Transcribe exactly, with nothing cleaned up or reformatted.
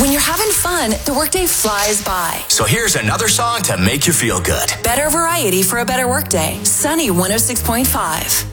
When you're having fun, the workday flies by. So here's another song to make you feel good. Better variety for a better workday. Sunny one oh six point five.